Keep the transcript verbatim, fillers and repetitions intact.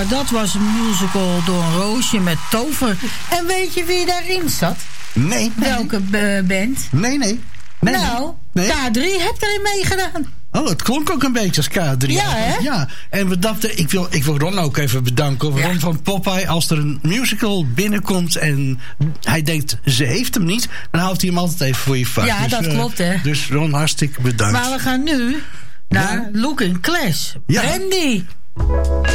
Ja, dat was een musical door een Roosje met Tover. En weet je wie daarin zat? Nee. Welke nee. Uh, band? Nee, nee. nee nou, nee. K drie heeft erin meegedaan. Oh, het klonk ook een beetje als K drie. Ja, hè? Ja, en we dachten, ik wil, ik wil Ron ook even bedanken. Ja. Ron van Popeye, als er een musical binnenkomt en hij denkt, ze heeft hem niet, dan houdt hij hem altijd even voor je vast. Ja, dus, dat uh, klopt, hè. Dus Ron, hartstikke bedankt. Maar we gaan nu naar ja. Looking Class. Ja. Brandy.